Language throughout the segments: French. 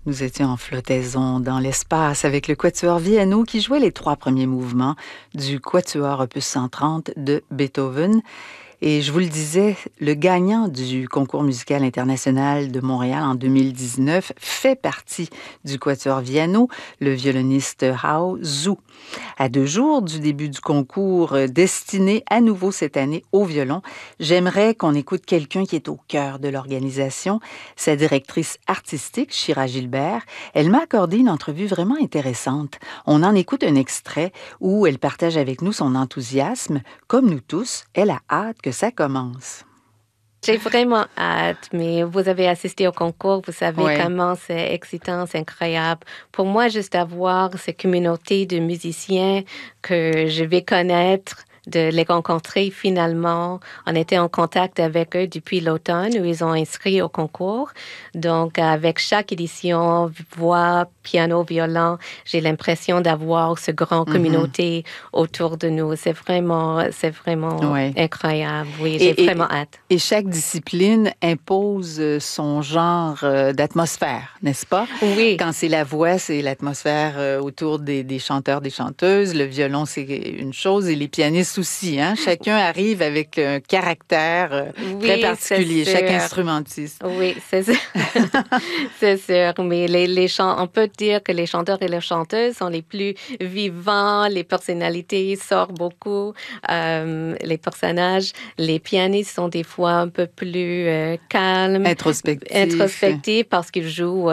Nous étions en flottaison dans l'espace avec le Quatuor Viano qui jouait les 3 premiers mouvements du Quatuor opus 130 de Beethoven. Et je vous le disais, le gagnant du concours musical international de Montréal en 2019 fait partie du Quatuor Viano, le violoniste Hao Zhu. À 2 jours du début du concours destiné à nouveau cette année au violon, j'aimerais qu'on écoute quelqu'un qui est au cœur de l'organisation, sa directrice artistique, Shira Gilbert. Elle m'a accordé une entrevue vraiment intéressante. On en écoute un extrait où elle partage avec nous son enthousiasme. Comme nous tous, elle a hâte que ça commence. J'ai vraiment hâte, mais vous avez assisté au concours, vous savez comment c'est excitant, c'est incroyable. Pour moi, juste avoir cette communauté de musiciens que je vais connaître, de les rencontrer finalement. On était en contact avec eux depuis l'automne où ils ont inscrit au concours. Donc, avec chaque édition, voix, piano, violon, j'ai l'impression d'avoir ce grand communauté autour de nous. C'est vraiment incroyable. Oui, j'ai vraiment hâte. Et chaque discipline impose son genre d'atmosphère, n'est-ce pas? Oui. Quand c'est la voix, c'est l'atmosphère autour des chanteurs, des chanteuses. Le violon, c'est une chose et les pianistes aussi. Hein? Chacun arrive avec un caractère très particulier, chaque instrumentiste. Oui, c'est sûr. C'est sûr. Mais on peut dire que les chanteurs et les chanteuses sont les plus vivants, les personnalités sortent beaucoup, les personnages. Les pianistes sont des fois un peu plus calmes. Introspectifs parce qu'ils jouent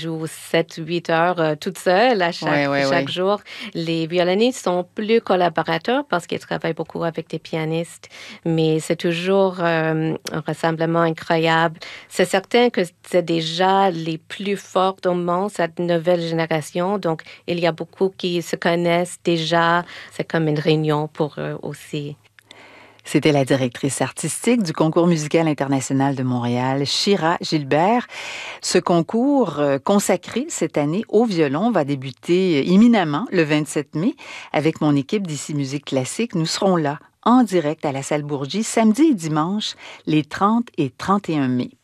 7-8 heures toutes seules à chaque jour. Les violonistes sont plus collaborateurs parce qu'ils travaillent beaucoup avec des pianistes, mais c'est toujours un rassemblement incroyable. C'est certain que c'est déjà les plus forts au monde, cette nouvelle génération, donc il y a beaucoup qui se connaissent déjà. C'est comme une réunion pour eux aussi. C'était la directrice artistique du Concours musical international de Montréal, Shira Gilbert. Ce concours consacré cette année au violon va débuter imminemment le 27 mai. Avec mon équipe d'Ici Musique Classique, nous serons là en direct à la Salle Bourgie samedi et dimanche les 30 et 31 mai.